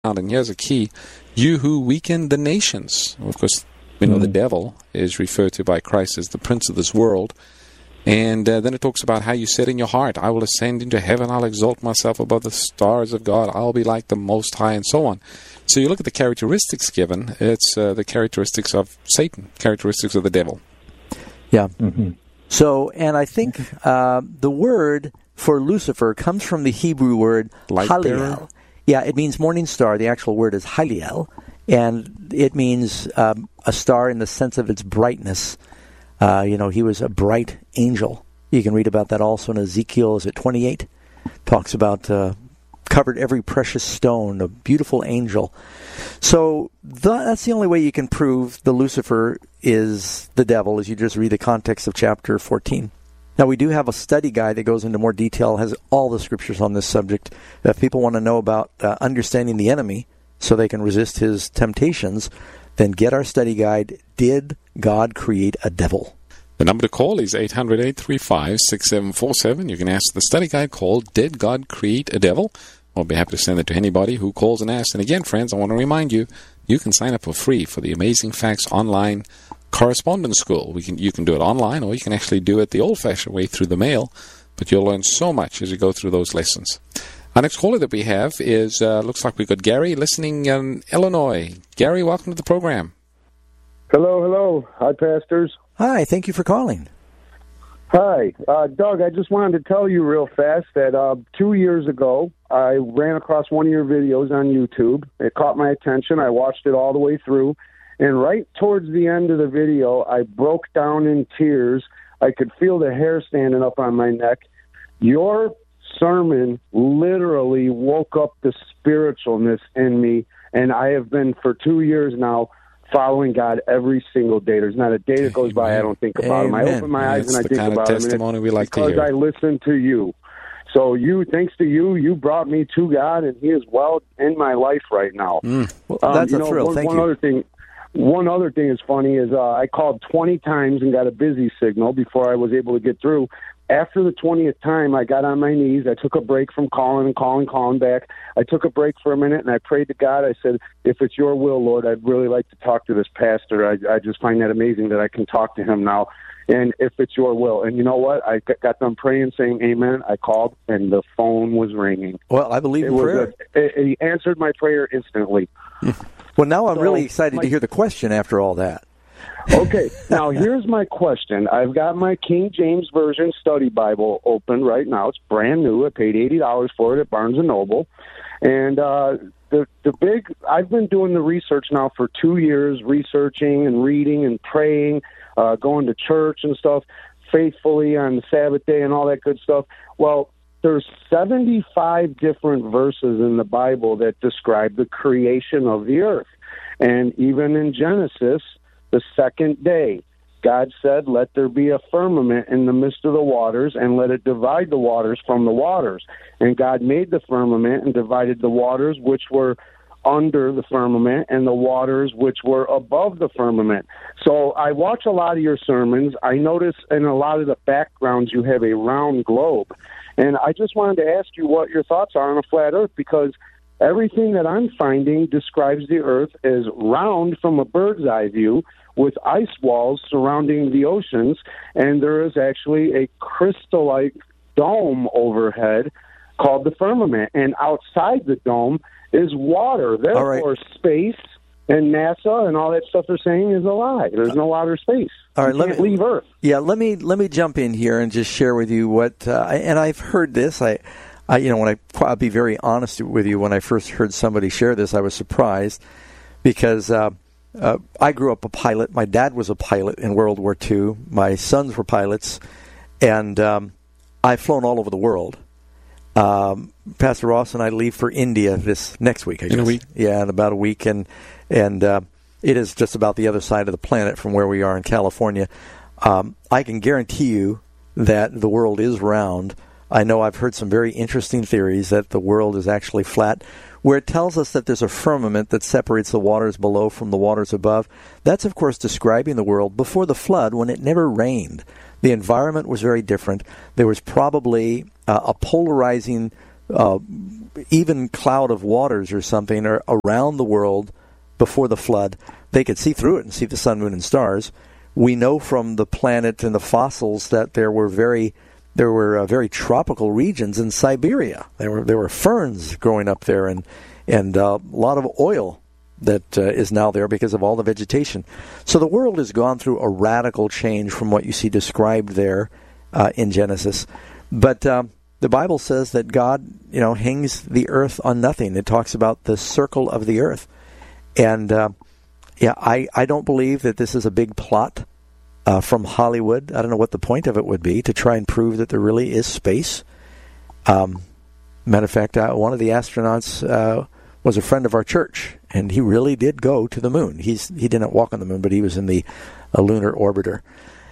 And here's a key. You who weaken the nations. Of course, we know the devil is referred to by Christ as the prince of this world. And then it talks about how you said in your heart, I will ascend into heaven, I'll exalt myself above the stars of God, I'll be like the Most High, and so on. So you look at the characteristics given, it's the characteristics of Satan, characteristics of the devil. Yeah. Mm-hmm. So, and I think the word for Lucifer comes from the Hebrew word Haliel. Yeah, it means morning star. The actual word is Haliel, and it means a star in the sense of its brightness. He was a bright angel. You can read about that also in Ezekiel, is it 28? Talks about covered every precious stone, a beautiful angel. So that's the only way you can prove the Lucifer is the devil, is you just read the context of chapter 14. Now, we do have a study guide that goes into more detail, has all the scriptures on this subject. If people want to know about understanding the enemy so they can resist his temptations, then get our study guide, Did God Create a Devil? The number to call is 800-835-6747. You can ask the study guide called Did God Create a Devil? We'll be happy to send it to anybody who calls and asks. And again, friends, I want to remind you, you can sign up for free for the Amazing Facts Online Correspondence School. You can do it online, or you can actually do it the old-fashioned way through the mail, but you'll learn so much as you go through those lessons. Our next caller that we have is, looks like we've got Gary listening in Illinois. Gary, welcome to the program. Hello. Hi, pastors. Hi, thank you for calling. Hi. Doug, I just wanted to tell you real fast that 2 years ago, I ran across one of your videos on YouTube. It caught my attention. I watched it all the way through. And right towards the end of the video, I broke down in tears. I could feel the hair standing up on my neck. Your sermon literally woke up the spiritualness in me, and I have been for 2 years now following God every single day. There's not a day that goes by I don't think about him. I open my eyes and I think about him. Testimony we like to hear. Because I listen to you. So thanks to you brought me to God, and He is well in my life right now. Well, that's a thrill. Thank you. One other thing is funny is I called 20 times and got a busy signal before I was able to get through. After the 20th time, I got on my knees. I took a break from calling back. I took a break for a minute, and I prayed to God. I said, if it's your will, Lord, I'd really like to talk to this pastor. I just find that amazing that I can talk to him now. And if it's your will. And you know what? I got done praying, saying amen. I called, and the phone was ringing. Well, I believe in prayer. He answered my prayer instantly. Well, now I'm really excited to hear the question after all that. Okay, now here's my question. I've got my King James Version study Bible open right now. It's brand new. I paid $80 for it at Barnes & Noble. And I've been doing the research now for 2 years, researching and reading and praying, going to church and stuff, faithfully on the Sabbath day and all that good stuff. Well, there's 75 different verses in the Bible that describe the creation of the earth. And even in Genesis, the second day, God said, let there be a firmament in the midst of the waters, and let it divide the waters from the waters. And God made the firmament and divided the waters which were under the firmament and the waters which were above the firmament. So I watch a lot of your sermons. I notice in a lot of the backgrounds you have a round globe. And I just wanted to ask you what your thoughts are on a flat earth, because everything that I'm finding describes the earth as round from a bird's eye view, with ice walls surrounding the oceans, and there is actually a crystal-like dome overhead called the firmament. And outside the dome is water. Therefore, space and NASA and all that stuff they're saying is a lie. There's no outer space. All right, let me leave Earth. Yeah, let me jump in here and just share with you what. And I've heard this. I'll be very honest with you. When I first heard somebody share this, I was surprised because I grew up a pilot. My dad was a pilot in World War II. My sons were pilots, and I've flown all over the world. Pastor Ross and I leave for India this next week, I guess. In a week? Yeah, in about a week, and it is just about the other side of the planet from where we are in California. I can guarantee you that the world is round. I know I've heard some very interesting theories that the world is actually flat, where it tells us that there's a firmament that separates the waters below from the waters above. That's, of course, describing the world before the flood, when it never rained. The environment was very different. There was probably a polarizing even cloud of waters or something around the world before the flood, they could see through it and see the sun, moon, and stars. We know from the planet and the fossils that there were very tropical regions in Siberia. There were ferns growing up there, and a lot of oil that is now there because of all the vegetation. So the world has gone through a radical change from what you see described there in Genesis. But the Bible says that God, hangs the earth on nothing. It talks about the circle of the earth. And I don't believe that this is a big plot from Hollywood. I don't know what the point of it would be, to try and prove that there really is space. Matter of fact, one of the astronauts was a friend of our church, and he really did go to the moon. He didn't walk on the moon, but he was in the lunar orbiter.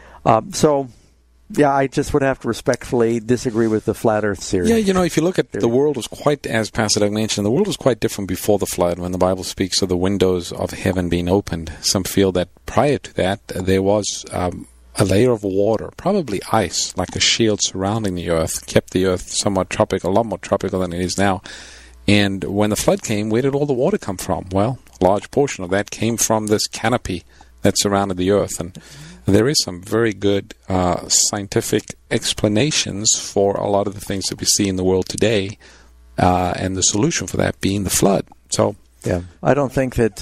I just would have to respectfully disagree with the flat Earth theory. Yeah, if you look at the world was quite, as Pastor Doug mentioned, the world was quite different before the flood. When the Bible speaks of the windows of heaven being opened, some feel that prior to that there was a layer of water, probably ice, like a shield surrounding the earth, kept the earth somewhat tropical, a lot more tropical than it is now. And when the flood came, where did all the water come from? Well, a large portion of that came from this canopy that surrounded the earth. And there is some very good scientific explanations for a lot of the things that we see in the world today, and the solution for that being the flood. So, yeah, I don't think that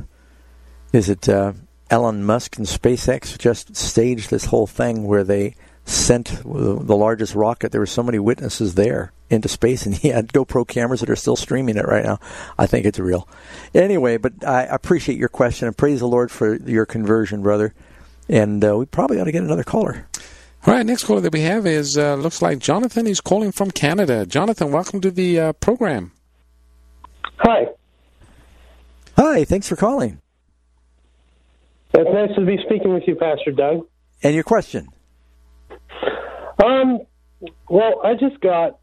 Elon Musk and SpaceX just staged this whole thing where they sent the largest rocket. There were so many witnesses there into space, and he had GoPro cameras that are still streaming it right now. I think it's real. Anyway, but I appreciate your question, and praise the Lord for your conversion, brother. And we probably ought to get another caller. All right, next caller that we have is, looks like Jonathan. He's calling from Canada. Jonathan, welcome to the program. Hi. Hi, thanks for calling. It's nice to be speaking with you, Pastor Doug. And your question? Well, I just got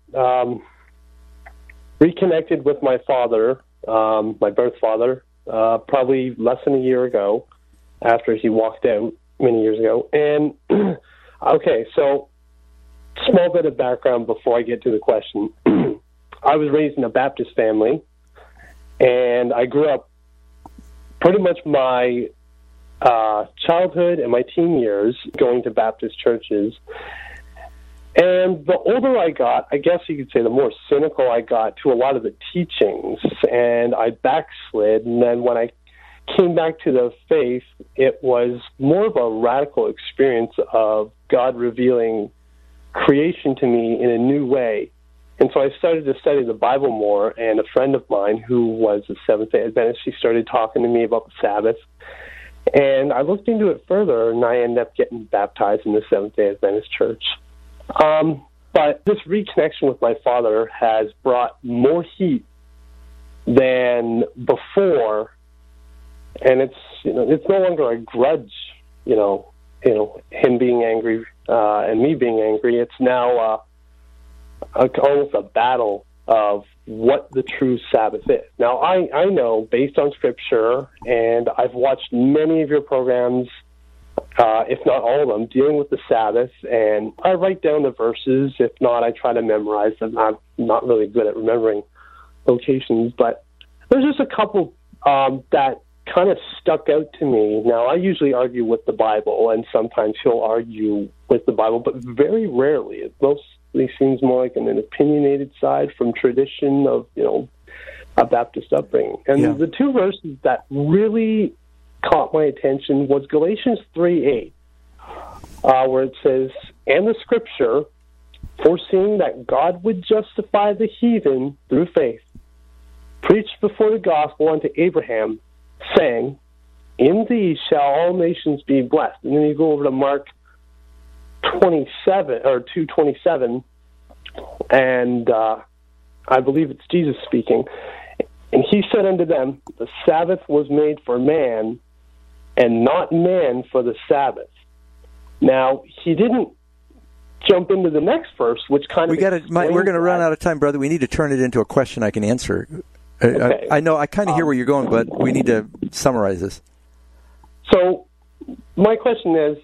reconnected with my father, my birth father, probably less than a year ago after he walked out many years ago. And, okay, so small bit of background before I get to the question. I was raised in a Baptist family, and I grew up pretty much my childhood and my teen years going to Baptist churches. And the older I got, I guess you could say the more cynical I got to a lot of the teachings, and I backslid. And then when I came back to the faith, it was more of a radical experience of God revealing creation to me in a new way. And so I started to study the Bible more, and a friend of mine who was a Seventh-day Adventist, she started talking to me about the Sabbath. And I looked into it further, and I ended up getting baptized in the Seventh-day Adventist church. But this reconnection with my father has brought more heat than before, and it's no longer a grudge, him being angry and me being angry. It's now almost a battle of what the true Sabbath is. Now, I know, based on Scripture, and I've watched many of your programs, if not all of them, dealing with the Sabbath, and I write down the verses. If not, I try to memorize them. I'm not really good at remembering locations, but there's just a couple that kind of stuck out to me. Now, I usually argue with the Bible, and sometimes he'll argue with the Bible, but very rarely. It mostly seems more like an opinionated side from tradition of, a Baptist upbringing. And the two verses that really caught my attention was Galatians 3:8, where it says, "And the Scripture, foreseeing that God would justify the heathen through faith, preached before the gospel unto Abraham, saying, In thee shall all nations be blessed." And then you go over to Mark 2:27, and I believe it's Jesus speaking. "And he said unto them, The Sabbath was made for man, and not man for the Sabbath." Now, he didn't jump into the next verse, which kind of we're going to run out of time, brother. We need to turn it into a question I can answer. Okay. I know, I kind of hear where you're going, but we need to summarize this. So, my question is,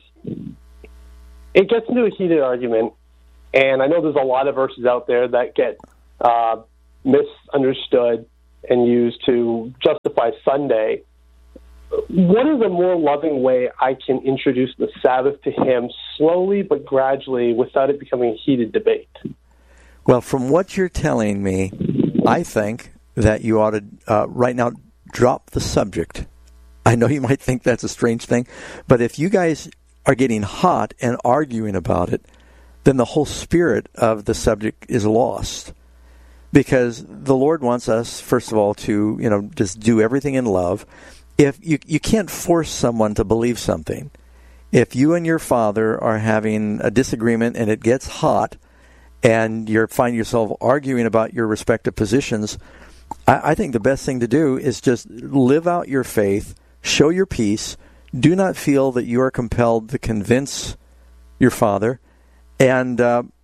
it gets into a heated argument, and I know there's a lot of verses out there that get misunderstood and used to justify Sunday, what is a more loving way I can introduce the Sabbath to him slowly but gradually without it becoming a heated debate? Well, from what you're telling me, I think that you ought to, right now, drop the subject. I know you might think that's a strange thing, but if you guys are getting hot and arguing about it, then the whole spirit of the subject is lost. Because the Lord wants us, first of all, to, just do everything in love. If you can't force someone to believe something. If you and your father are having a disagreement and it gets hot and you find yourself arguing about your respective positions, I think the best thing to do is just live out your faith, show your peace, do not feel that you are compelled to convince your father, and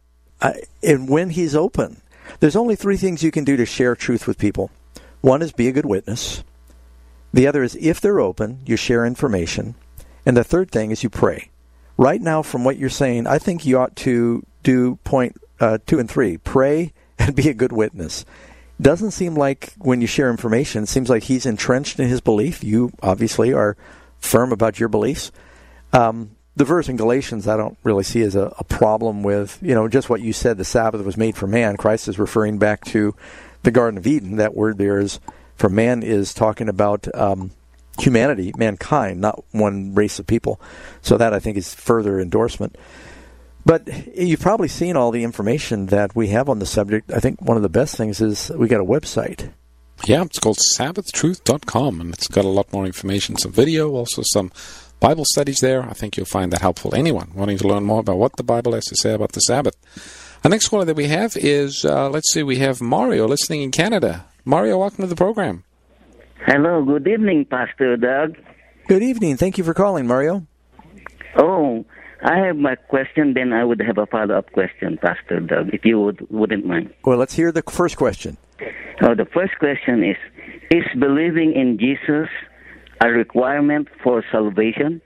when he's open. There's only three things you can do to share truth with people. One is be a good witness. The other is, if they're open, you share information. And the third thing is you pray. Right now, from what you're saying, I think you ought to do point 2 and 3. Pray and be a good witness. Doesn't seem like when you share information, it seems like he's entrenched in his belief. You obviously are firm about your beliefs. The verse in Galatians I don't really see as a problem with, just what you said, the Sabbath was made for man. Christ is referring back to the Garden of Eden. That word there is for man is talking about humanity, mankind, not one race of people. So that, I think, is further endorsement. But you've probably seen all the information that we have on the subject. I think one of the best things is we got a website. Yeah, it's called SabbathTruth.com, and it's got a lot more information, some video, also some Bible studies there. I think you'll find that helpful. Anyone wanting to learn more about what the Bible has to say about the Sabbath. Our next caller that we have is, we have Mario listening in Canada. Mario, welcome to the program. Hello, good evening, Pastor Doug. Good evening. Thank you for calling, Mario. Oh, I have my question, then I would have a follow-up question, Pastor Doug, if you wouldn't mind. Well, let's hear the first question. Oh, the first question is believing in Jesus a requirement for salvation?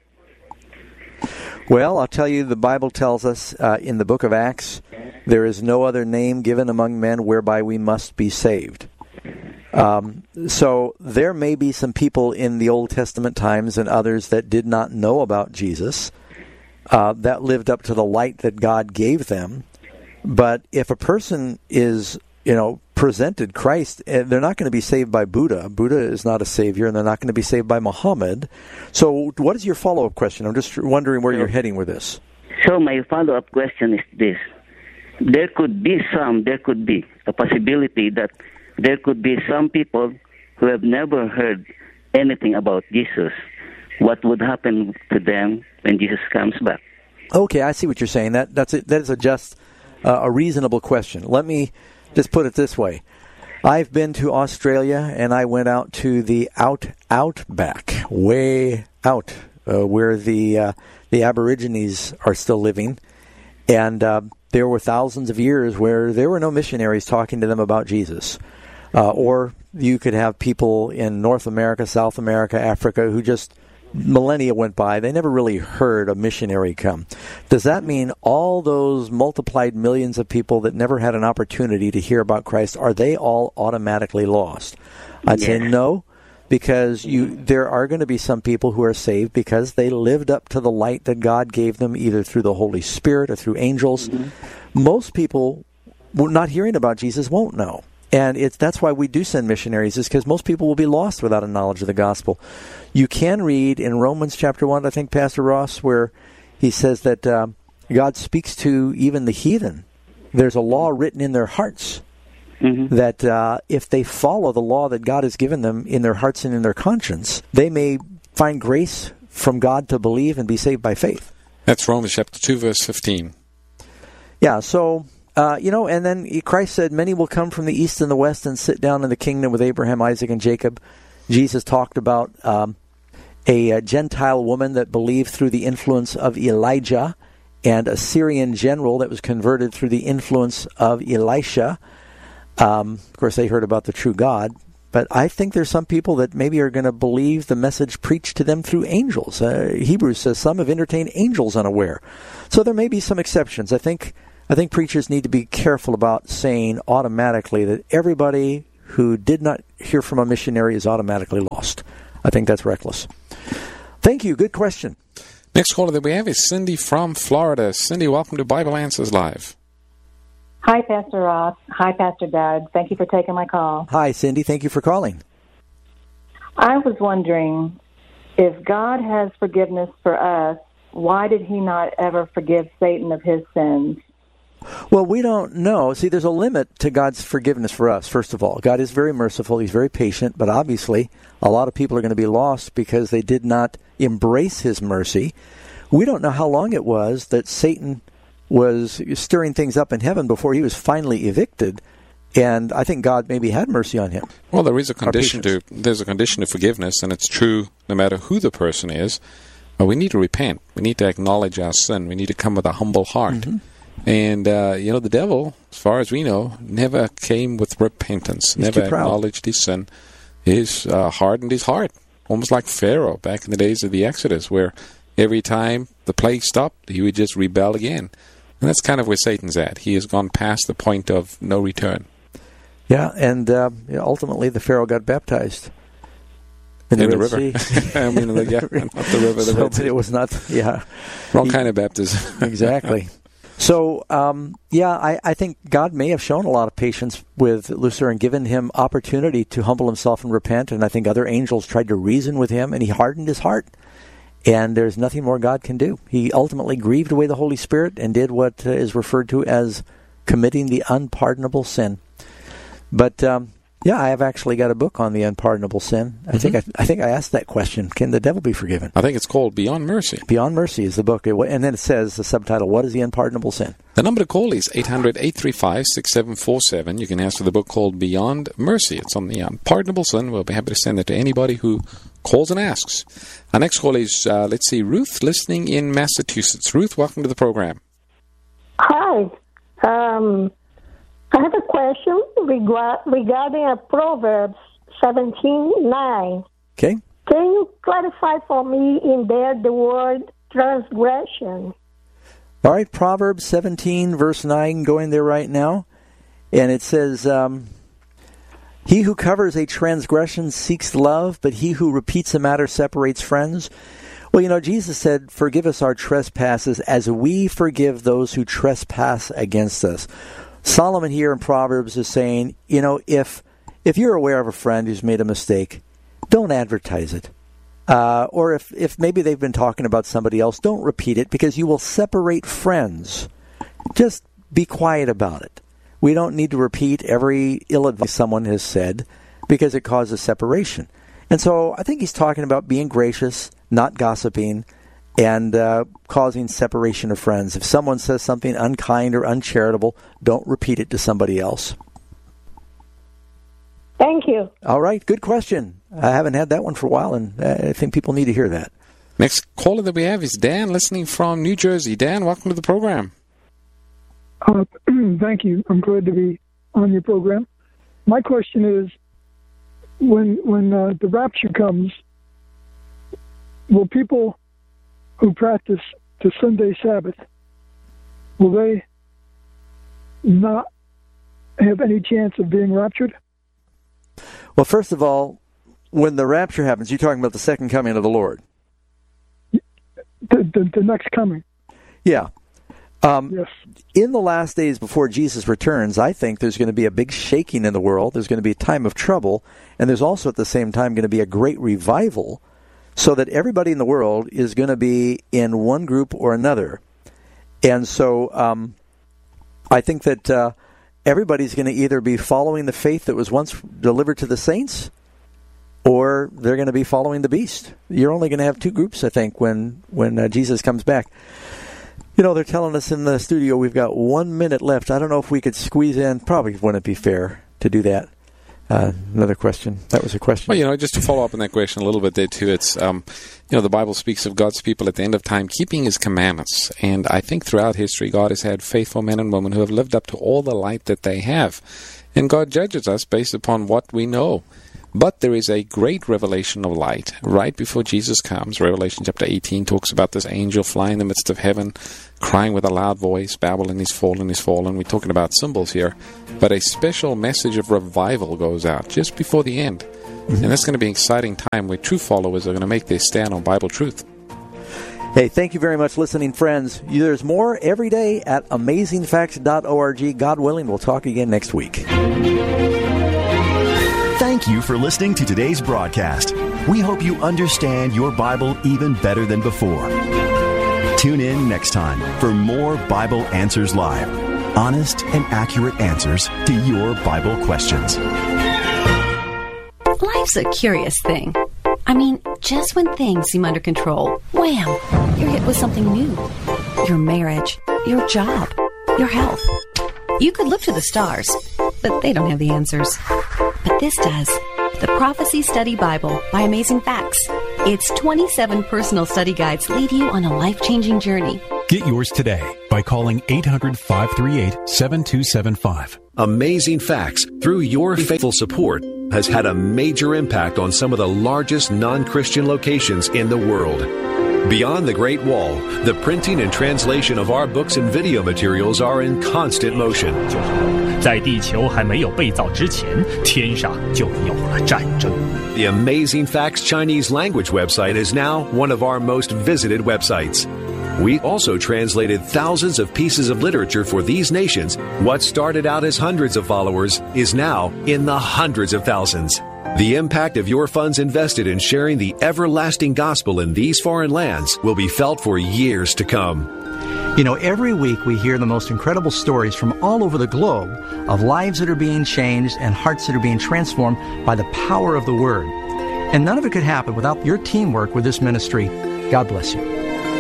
Well, I'll tell you, the Bible tells us in the book of Acts, there is no other name given among men whereby we must be saved. So there may be some people in the Old Testament times and others that did not know about Jesus, that lived up to the light that God gave them. But if a person is, presented Christ, they're not going to be saved by Buddha. Buddha is not a savior, and they're not going to be saved by Muhammad. So what is your follow-up question? I'm just wondering where you're heading with this. So my follow-up question is this. There could be a possibility that there could be some people who have never heard anything about Jesus. What would happen to them when Jesus comes back? Okay, I see what you're saying. That is just a reasonable question. Let me just put it this way. I've been to Australia, and I went out to the outback, way out, where the Aborigines are still living. And there were thousands of years where there were no missionaries talking to them about Jesus. Or you could have people in North America, South America, Africa, who just millennia went by. They never really heard a missionary come. Does that mean all those multiplied millions of people that never had an opportunity to hear about Christ, are they all automatically lost? I'd say no, because there are going to be some people who are saved because they lived up to the light that God gave them, either through the Holy Spirit or through angels. Mm-hmm. Most people not hearing about Jesus won't know. And that's why we do send missionaries, is because most people will be lost without a knowledge of the gospel. You can read in Romans chapter 1, I think, Pastor Ross, where he says that God speaks to even the heathen. There's a law written in their hearts, mm-hmm. that if they follow the law that God has given them in their hearts and in their conscience, they may find grace from God to believe and be saved by faith. That's Romans chapter 2, verse 15. Yeah, so... and then Christ said, many will come from the east and the west and sit down in the kingdom with Abraham, Isaac, and Jacob. Jesus talked about a Gentile woman that believed through the influence of Elijah, and a Syrian general that was converted through the influence of Elisha. Of course, they heard about the true God. But I think there's some people that maybe are going to believe the message preached to them through angels. Hebrews says some have entertained angels unaware. So there may be some exceptions. I think I think preachers need to be careful about saying automatically that everybody who did not hear from a missionary is automatically lost. I think that's reckless. Thank you. Good question. Next caller that we have is Cindy from Florida. Cindy, welcome to Bible Answers Live. Hi, Pastor Ross. Hi, Pastor Doug. Thank you for taking my call. Hi, Cindy. Thank you for calling. I was wondering, if God has forgiveness for us, why did he not ever forgive Satan of his sins? Well, we don't know. See, there's a limit to God's forgiveness for us, first of all. God is very merciful. He's very patient. But obviously, a lot of people are going to be lost because they did not embrace his mercy. We don't know how long it was that Satan was stirring things up in heaven before he was finally evicted. And I think God maybe had mercy on him. Well, there's a condition to forgiveness, and it's true no matter who the person is. But we need to repent. We need to acknowledge our sin. We need to come with a humble heart. Mm-hmm. And, the devil, as far as we know, never came with repentance, He's never acknowledged his sin. He's hardened his heart, almost like Pharaoh back in the days of the Exodus, where every time the plague stopped, he would just rebel again. And that's kind of where Satan's at. He has gone past the point of no return. Yeah, and ultimately the Pharaoh got baptized. In the river. I mean, not the river, the Red Sea. It was not, Wrong kind of baptism. Exactly. So, I think God may have shown a lot of patience with Lucifer and given him opportunity to humble himself and repent, and I think other angels tried to reason with him, and he hardened his heart. And there's nothing more God can do. He ultimately grieved away the Holy Spirit and did what is referred to as committing the unpardonable sin. But, I have actually got a book on the unpardonable sin. I think I asked that question. Can the devil be forgiven? I think it's called Beyond Mercy. Beyond Mercy is the book. And then it says, the subtitle, What is the Unpardonable Sin? The number to call is 800-835-6747. You can ask for the book called Beyond Mercy. It's on the unpardonable sin. We'll be happy to send it to anybody who calls and asks. Our next call is, Ruth, listening in Massachusetts. Ruth, welcome to the program. Hi. I have a question regarding Proverbs 17:9. Okay. Can you clarify for me in there the word transgression? All right, Proverbs 17, verse 9, going there right now. And it says, he who covers a transgression seeks love, but he who repeats a matter separates friends. Well, Jesus said, forgive us our trespasses as we forgive those who trespass against us. Solomon here in Proverbs is saying, if you're aware of a friend who's made a mistake, don't advertise it. Or if maybe they've been talking about somebody else, don't repeat it because you will separate friends. Just be quiet about it. We don't need to repeat every ill advice someone has said because it causes separation. And so I think he's talking about being gracious, not gossiping, and causing separation of friends. If someone says something unkind or uncharitable, don't repeat it to somebody else. Thank you. All right, good question. I haven't had that one for a while, and I think people need to hear that. Next caller that we have is Dan, listening from New Jersey. Dan, welcome to the program. Thank you. I'm glad to be on your program. My question is, when the rapture comes, will people who practice the Sunday Sabbath, will they not have any chance of being raptured? Well, first of all, when the rapture happens, you're talking about the second coming of the Lord. The next coming. Yeah. Yes. In the last days before Jesus returns, I think there's going to be a big shaking in the world. There's going to be a time of trouble, and there's also at the same time going to be a great revival, so that everybody in the world is going to be in one group or another. And so I think that everybody's going to either be following the faith that was once delivered to the saints, or they're going to be following the beast. You're only going to have two groups, I think, when Jesus comes back. They're telling us in the studio we've got 1 minute left. I don't know if we could squeeze in. Probably wouldn't be fair to do that. Another question. That was a question. Well, just to follow up on that question a little bit there, too, it's, the Bible speaks of God's people at the end of time keeping his commandments. And I think throughout history, God has had faithful men and women who have lived up to all the light that they have. And God judges us based upon what we know. But there is a great revelation of light right before Jesus comes. Revelation chapter 18 talks about this angel flying in the midst of heaven, crying with a loud voice, Babylon is fallen, is fallen. We're talking about symbols here. But a special message of revival goes out just before the end. And that's going to be an exciting time where true followers are going to make their stand on Bible truth. Hey, thank you very much, listening friends. There's more every day at amazingfacts.org. God willing, we'll talk again next week. Thank you for listening to today's broadcast. We hope you understand your Bible even better than before. Tune in next time for more Bible Answers Live. Honest and accurate answers to your Bible questions. Life's a curious thing. I mean, just when things seem under control, wham, you're hit with something new. Your marriage, your job, your health. You could look to the stars, but they don't have the answers. But this does. The Prophecy Study Bible by Amazing Facts. Its 27 personal study guides lead you on a life-changing journey. Get yours today by calling 800-538-7275. Amazing Facts, through your faithful support, has had a major impact on some of the largest non-Christian locations in the world. Beyond the Great Wall, the printing and translation of our books and video materials are in constant motion. 在地球还没有被造之前，天上就有了战争。 The Amazing Facts Chinese language website is now one of our most visited websites. We also translated thousands of pieces of literature for these nations. What started out as hundreds of followers is now in the hundreds of thousands. The impact of your funds invested in sharing the everlasting gospel in these foreign lands will be felt for years to come. You know, every week we hear the most incredible stories from all over the globe of lives that are being changed and hearts that are being transformed by the power of the Word. And none of it could happen without your teamwork with this ministry. God bless you.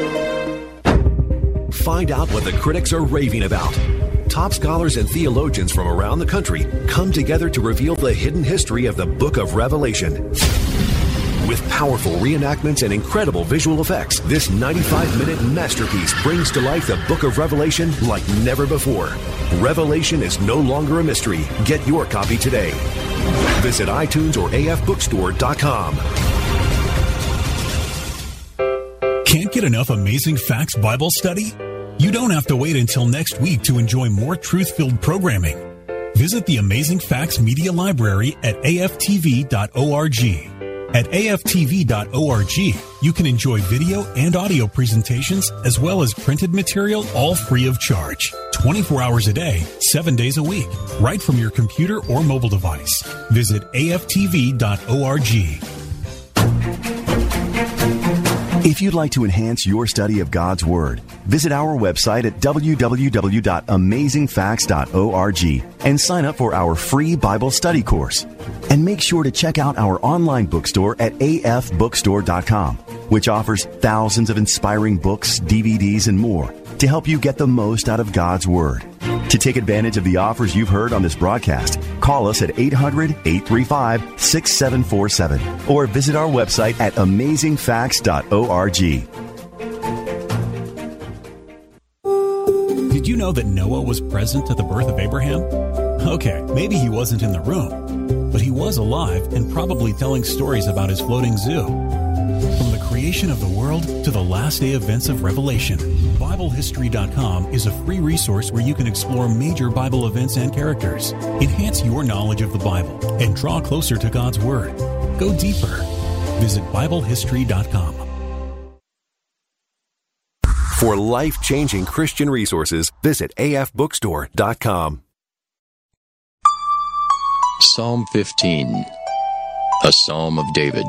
Find out what the critics are raving about. Top scholars and theologians from around the country come together to reveal the hidden history of the Book of Revelation. With powerful reenactments and incredible visual effects, this 95-minute masterpiece brings to life the Book of Revelation like never before. Revelation is no longer a mystery. Get your copy today. Visit iTunes or afbookstore.com. Can't get enough Amazing Facts Bible study? You don't have to wait until next week to enjoy more truth-filled programming. Visit the Amazing Facts Media Library at aftv.org. At aftv.org, you can enjoy video and audio presentations as well as printed material, all free of charge. 24 hours a day, 7 days a week, right from your computer or mobile device. Visit aftv.org. If you'd like to enhance your study of God's Word, visit our website at www.amazingfacts.org and sign up for our free Bible study course. And make sure to check out our online bookstore at afbookstore.com, which offers thousands of inspiring books, DVDs, and more to help you get the most out of God's Word. To take advantage of the offers you've heard on this broadcast, call us at 800-835-6747 or visit our website at amazingfacts.org. Did you know that Noah was present at the birth of Abraham? Okay, maybe he wasn't in the room, but he was alive and probably telling stories about his floating zoo. From the creation of the world to the last day events of Revelation, BibleHistory.com is a free resource where you can explore major Bible events and characters, enhance your knowledge of the Bible, and draw closer to God's Word. Go deeper. Visit BibleHistory.com. For life-changing Christian resources, visit afbookstore.com. Psalm 15, a Psalm of David.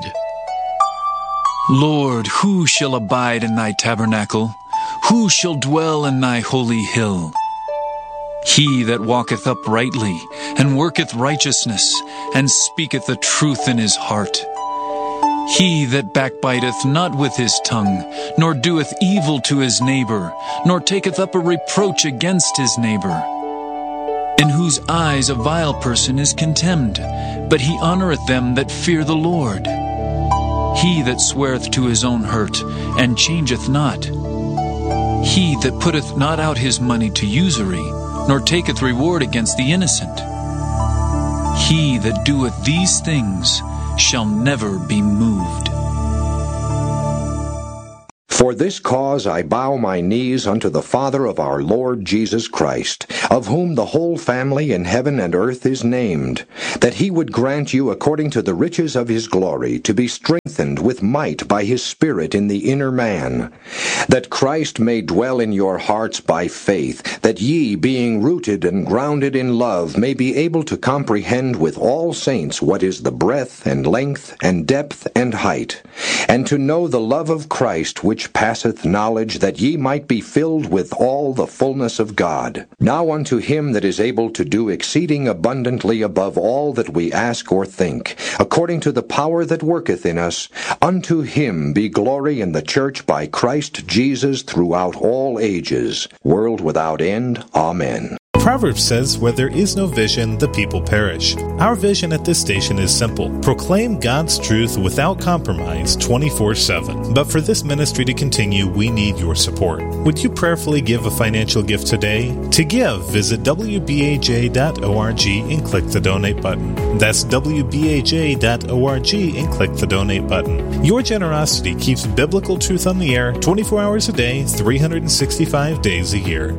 Lord, who shall abide in thy tabernacle? Who shall dwell in thy holy hill? He that walketh uprightly, and worketh righteousness, and speaketh the truth in his heart. He that backbiteth not with his tongue, nor doeth evil to his neighbor, nor taketh up a reproach against his neighbor. In whose eyes a vile person is contemned, but he honoreth them that fear the Lord. He that sweareth to his own hurt, and changeth not. He that putteth not out his money to usury, nor taketh reward against the innocent. He that doeth these things shall never be moved. For this cause I bow my knees unto the Father of our Lord Jesus Christ, of whom the whole family in heaven and earth is named, that he would grant you according to the riches of his glory to be strengthened with might by his Spirit in the inner man, that Christ may dwell in your hearts by faith, that ye, being rooted and grounded in love, may be able to comprehend with all saints what is the breadth and length and depth and height, and to know the love of Christ which passeth knowledge, that ye might be filled with all the fullness of God. Now unto him that is able to do exceeding abundantly above all that we ask or think, according to the power that worketh in us, unto him be glory in the church by Christ Jesus throughout all ages, world without end. Amen. Proverbs says, where there is no vision, the people perish. Our vision at this station is simple. Proclaim God's truth without compromise 24/7. But for this ministry to continue, we need your support. Would you prayerfully give a financial gift today? To give, visit wbaj.org and click the donate button. That's wbaj.org and click the donate button. Your generosity keeps biblical truth on the air 24 hours a day, 365 days a year.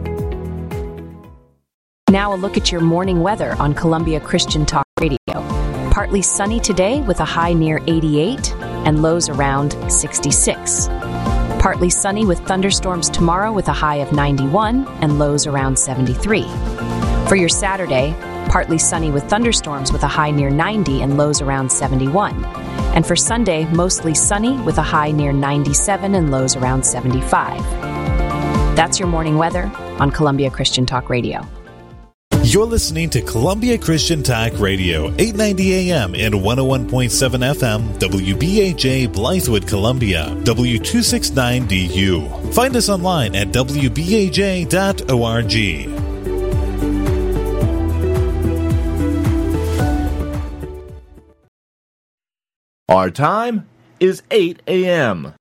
Now a look at your morning weather on Columbia Christian Talk Radio. Partly sunny today with a high near 88 and lows around 66. Partly sunny with thunderstorms tomorrow with a high of 91 and lows around 73. For your Saturday, partly sunny with thunderstorms with a high near 90 and lows around 71. And for Sunday, mostly sunny with a high near 97 and lows around 75. That's your morning weather on Columbia Christian Talk Radio. You're listening to Columbia Christian Talk Radio, 890 AM and 101.7 FM, WBAJ Blythewood, Columbia, W269DU. Find us online at WBAJ.org. Our time is 8 a.m.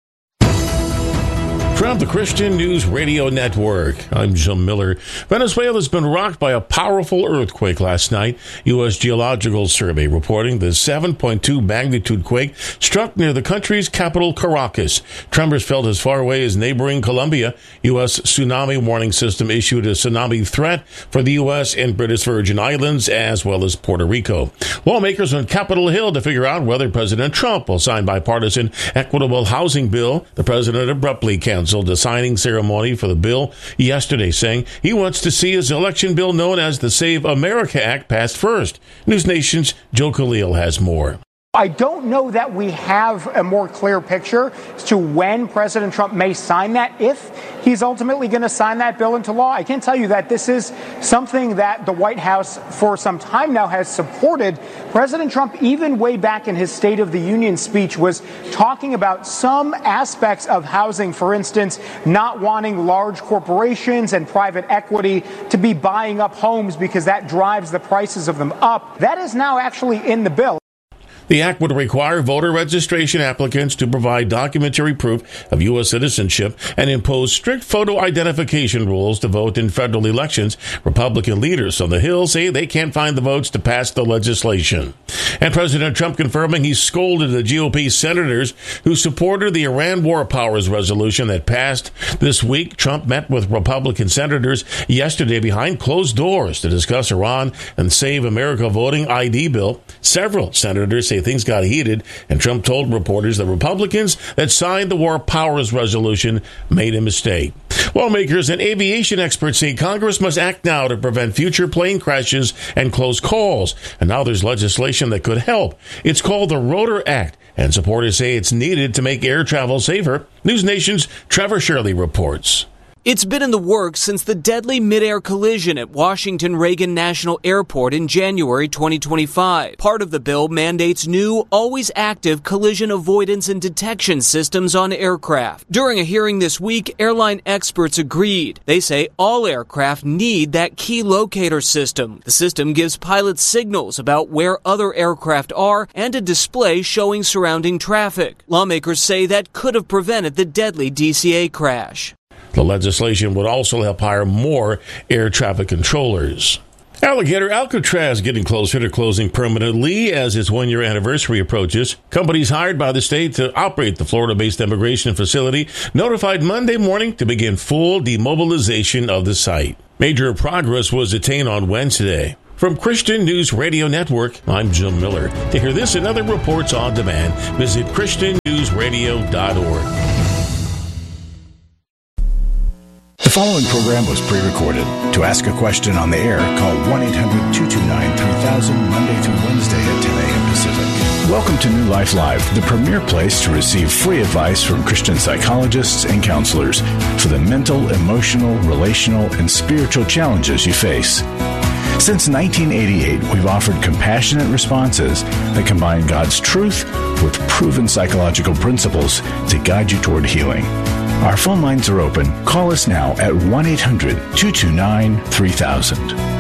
From the Christian News Radio Network, I'm Jim Miller. Venezuela's been rocked by a powerful earthquake last night. U.S. Geological Survey reporting the 7.2 magnitude quake struck near the country's capital, Caracas. Tremors felt as far away as neighboring Colombia. U.S. Tsunami Warning System issued a tsunami threat for the U.S. and British Virgin Islands, as well as Puerto Rico. Lawmakers on Capitol Hill to figure out whether President Trump will sign bipartisan equitable housing bill. The president abruptly canceled the signing ceremony for the bill yesterday, saying he wants to see his election bill known as the Save America Act passed first. News Nation's Joe Khalil has more. I don't know that we have a more clear picture as to when President Trump may sign that, if he's ultimately going to sign that bill into law. I can tell you that this is something that the White House for some time now has supported. President Trump, even way back in his State of the Union speech, was talking about some aspects of housing, for instance, not wanting large corporations and private equity to be buying up homes because that drives the prices of them up. That is now actually in the bill. The act would require voter registration applicants to provide documentary proof of U.S. citizenship and impose strict photo identification rules to vote in federal elections. Republican leaders on the Hill say they can't find the votes to pass the legislation. And President Trump confirming he scolded the GOP senators who supported the Iran War Powers resolution that passed this week. Trump met with Republican senators yesterday behind closed doors to discuss Iran and Save America voting ID bill. Several senators say things got heated, and Trump told reporters the Republicans that signed the War Powers resolution made a mistake. Lawmakers and aviation experts say Congress must act now to prevent future plane crashes and close calls. And now there's legislation that could help. It's called the Rotor Act, and supporters say it's needed to make air travel safer. News Nation's Trevor Shirley reports. It's been in the works since the deadly mid-air collision at Washington Reagan National Airport in January 2025. Part of the bill mandates new, always active collision avoidance and detection systems on aircraft. During a hearing this week, airline experts agreed. They say all aircraft need that key locator system. The system gives pilots signals about where other aircraft are and a display showing surrounding traffic. Lawmakers say that could have prevented the deadly DCA crash. The legislation would also help hire more air traffic controllers. Alligator Alcatraz getting closer to closing permanently as its one-year anniversary approaches. Companies hired by the state to operate the Florida-based immigration facility notified Monday morning to begin full demobilization of the site. Major progress was attained on Wednesday. From Christian News Radio Network, I'm Jim Miller. To hear this and other reports on demand, visit ChristianNewsRadio.org. The following program was pre-recorded. To ask a question on the air, call 1-800-229-3000 Monday through Wednesday at 10 a.m. Pacific. Welcome to New Life Live, the premier place to receive free advice from Christian psychologists and counselors for the mental, emotional, relational, and spiritual challenges you face. Since 1988, we've offered compassionate responses that combine God's truth with proven psychological principles to guide you toward healing. Our phone lines are open. Call us now at 1-800-229-3000.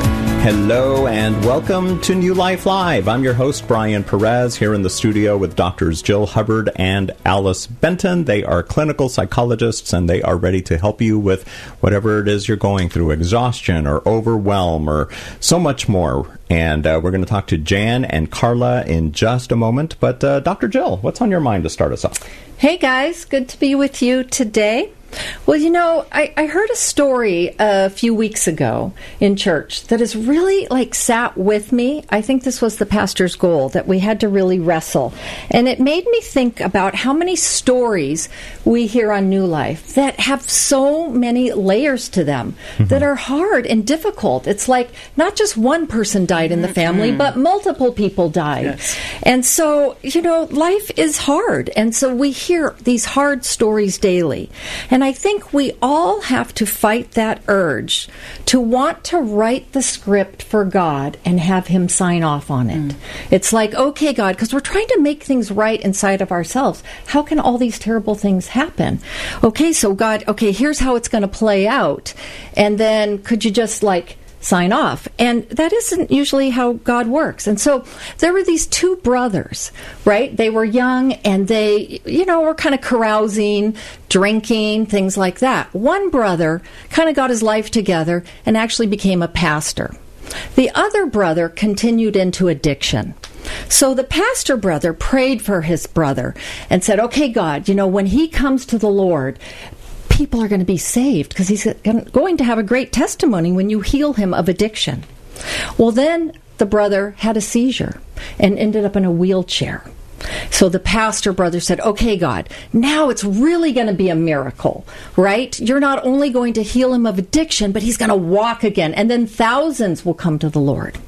Hello and welcome to New Life Live. I'm your host, Brian Perez, here in the studio with Drs. Jill Hubbard and Alice Benton. They are clinical psychologists, and they are ready to help you with whatever it is you're going through, exhaustion or overwhelm or so much more. And we're going to talk to Jan and Carla in just a moment. But Dr. Jill, what's on your mind to start us off? Hey, guys. Good to be with you today. Well, you know, I heard a story a few weeks ago in church that has really, sat with me. I think this was the pastor's goal, that we had to really wrestle. And it made me think about how many stories we hear on New Life that have so many layers to them that are hard and difficult. It's like not just one person died in the family, but multiple people died. Yes. And so, you know, life is hard. And so we hear these hard stories daily. And I think we all have to fight that urge to want to write the script for God and have Him sign off on it. It's like, okay, God, because we're trying to make things right inside of ourselves. How can all these terrible things happen? Okay, so God, okay, here's how it's going to play out. And then could you just sign off? And that isn't usually how God works. And so there were these two brothers, right? They were young and they, were kind of carousing, drinking, things like that. One brother kind of got his life together and actually became a pastor. The other brother continued into addiction. So the pastor brother prayed for his brother and said, okay, God, when he comes to the Lord, people are going to be saved because he's going to have a great testimony when you heal him of addiction. Well, then the brother had a seizure and ended up in a wheelchair. So the pastor brother said, okay, God, now it's really going to be a miracle, right? You're not only going to heal him of addiction, but he's going to walk again. And then thousands will come to the Lord.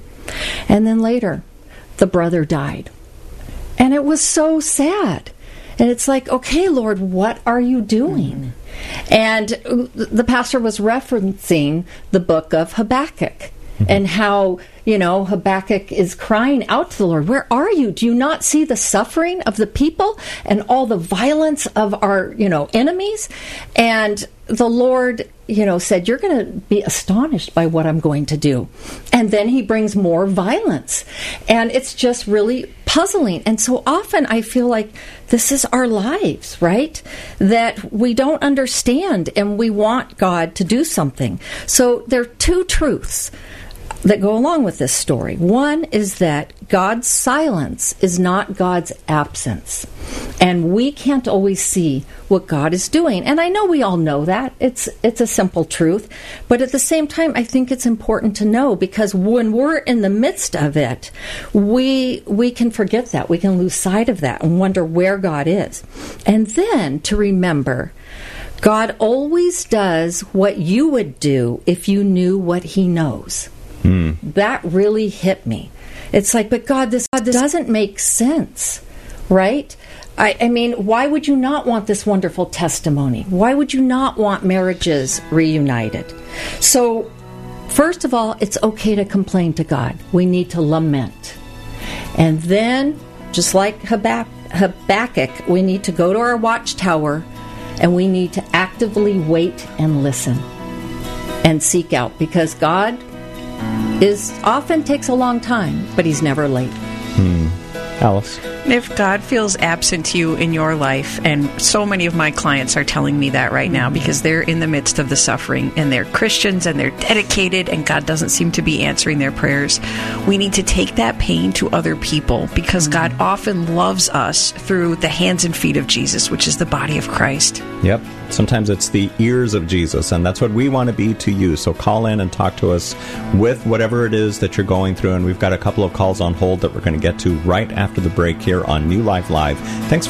And then later, the brother died. And it was so sad. And it's like, okay, Lord, what are you doing? And the pastor was referencing the book of Habakkuk and how, Habakkuk is crying out to the Lord, where are you? Do you not see the suffering of the people and all the violence of our, enemies? And the Lord, said, you're going to be astonished by what I'm going to do. And then he brings more violence. And it's just really puzzling. And so often I feel like this is our lives, right? That we don't understand and we want God to do something. So there are two truths that go along with this story. One is that God's silence is not God's absence. And we can't always see what God is doing. And I know we all know that. It's a simple truth. But at the same time, I think it's important to know, because when we're in the midst of it, we can forget that. We can lose sight of that and wonder where God is. And then to remember, God always does what you would do if you knew what He knows. That really hit me. It's like, but God, this doesn't make sense, right? I mean, why would you not want this wonderful testimony? Why would you not want marriages reunited? So, first of all, it's okay to complain to God. We need to lament. And then, just like Habakkuk, we need to go to our watchtower and we need to actively wait and listen and seek out, because God often takes a long time, but He's never late. Alice? If God feels absent to you in your life, and so many of my clients are telling me that right now because they're in the midst of the suffering and they're Christians and they're dedicated and God doesn't seem to be answering their prayers, we need to take that pain to other people because God often loves us through the hands and feet of Jesus, which is the body of Christ. Yep. Sometimes it's the ears of Jesus, and that's what we want to be to you. So call in and talk to us with whatever it is that you're going through, and we've got a couple of calls on hold that we're going to get to right after the break here on New Life Live. Thanks for